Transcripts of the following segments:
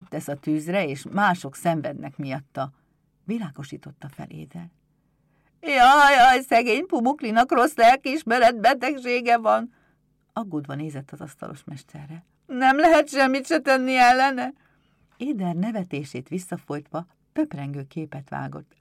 tesz a tűzre, és mások szenvednek miatta, világosította fel Éder. Jaj, szegény Pumuklinak rossz lelkiismeret betegsége van, aggódva nézett az asztalos mesterre. Nem lehet semmit se tenni ellene. Éder nevetését visszafolytva pöprengő képet vágott.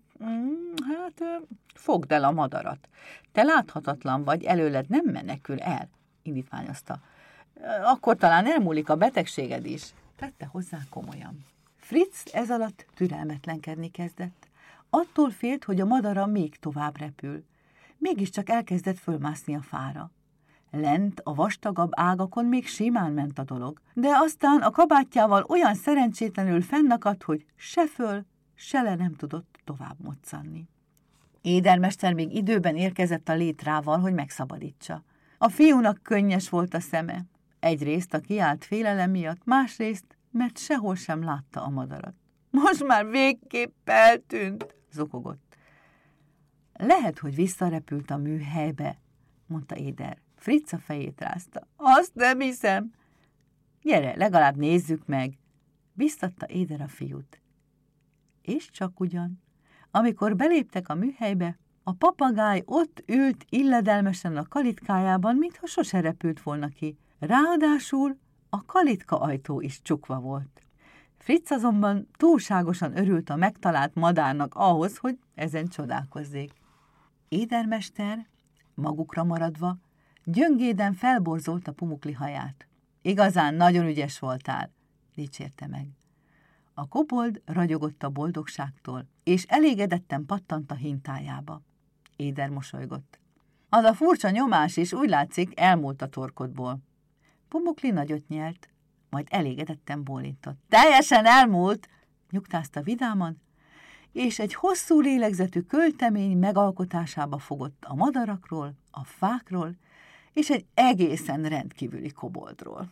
Fogd el a madarat. Te láthatatlan vagy, előled nem menekül el, indítványozta. Akkor talán elmúlik a betegséged is, tette hozzá komolyan. Fritz ez alatt türelmetlenkedni kezdett. Attól félt, hogy a madara még tovább repül. Mégiscsak elkezdett fölmászni a fára. Lent a vastagabb ágakon még simán ment a dolog, de aztán a kabátjával olyan szerencsétlenül fennakadt, hogy se föl, se le nem tudott tovább moccanni. Édermester még időben érkezett a létrával, hogy megszabadítsa. A fiúnak könnyes volt a szeme. Egyrészt a kiált félelem miatt, másrészt, mert sehol sem látta a madarat. Most már végképp eltűnt, zokogott. Lehet, hogy visszarepült a műhelybe, mondta Éder. Fritz a fejét rázta. Azt nem hiszem. Gyere, legalább nézzük meg, biztatta Éder a fiút. És csak ugyan, amikor beléptek a műhelybe, a papagáj ott ült illedelmesen a kalitkájában, mintha sose repült volna ki. Ráadásul a kalitka ajtó is csukva volt. Fritz azonban túlságosan örült a megtalált madárnak ahhoz, hogy ezen csodálkozzék. Édermester, magukra maradva, gyöngéden felborzolta Pumukli haját. Igazán nagyon ügyes voltál, dicsérte meg. A kobold ragyogott a boldogságtól, és elégedetten pattant a hintájába. Éder mosolygott. Az a furcsa nyomás is úgy látszik elmúlt a torkodból. Pumukli nagyot nyelt, majd elégedetten bólintott. Teljesen elmúlt, nyugtázta vidáman, és egy hosszú lélegzetű költemény megalkotásába fogott a madarakról, a fákról, és egy egészen rendkívüli koboldról.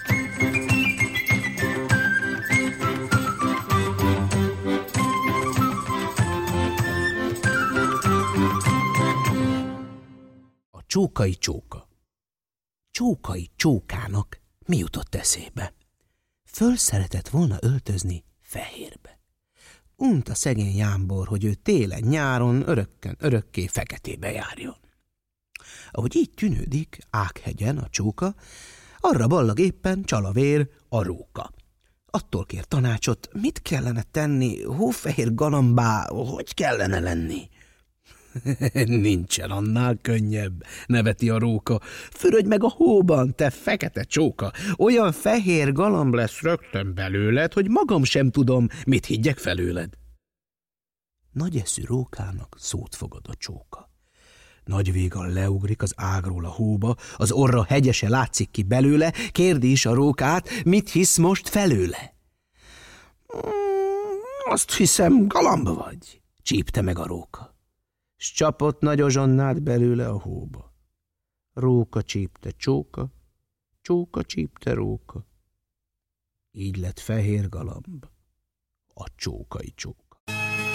A csókai csóka. Csókai csókának mi jutott eszébe? Föl szeretett volna öltözni fehérbe. Unta szegény jámbor, hogy ő télen-nyáron örökké feketébe járjon. Ahogy így tűnődik Ághegyen a csóka, arra ballag éppen csal a vér a róka. Attól kér tanácsot, mit kellene tenni, hófehér galambá, hogy kellene lenni? Nincsen annál könnyebb, neveti a róka. Fürödj meg a hóban, te fekete csóka, olyan fehér galamb lesz rögtön belőled, hogy magam sem tudom, mit higgyek felőled. Nagy eszű rókának szót fogad a csóka. Nagy végal leugrik az ágról a hóba, az orra hegyese látszik ki belőle, kérdi is a rókát, mit hisz most felőle. Azt hiszem, galamb vagy, csípte meg a róka. S csapott nagy ozsonnát belőle a hóba. Róka csípte csóka, csóka csípte róka. Így lett fehér galamb, a csókai csóka.